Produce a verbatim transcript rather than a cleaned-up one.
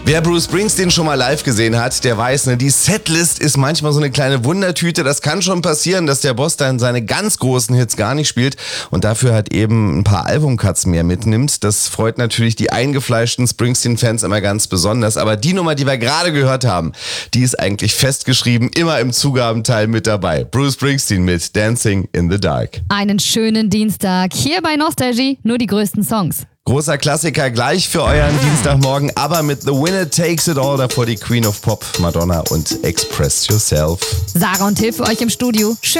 Wer Bruce Springsteen schon mal live gesehen hat, der weiß, ne, die Setlist ist manchmal so eine kleine Wundertüte. Das kann schon passieren, dass der Boss dann seine ganz großen Hits gar nicht spielt und dafür halt eben ein paar Albumcuts mehr mitnimmt. Das freut natürlich die eingefleischten Springsteen-Fans immer ganz besonders. Aber die Nummer, die wir gerade gehört haben, die ist eigentlich festgeschrieben, immer im Zugabenteil mit dabei. Bruce Springsteen mit Dancing in the Dark. Einen schönen Dienstag. Hier bei Nostalgie nur die größten Songs. Großer Klassiker gleich für euren Dienstagmorgen, aber mit The Winner Takes It All, davor die Queen of Pop, Madonna und Express Yourself. Sarah und Till für euch im Studio. Schön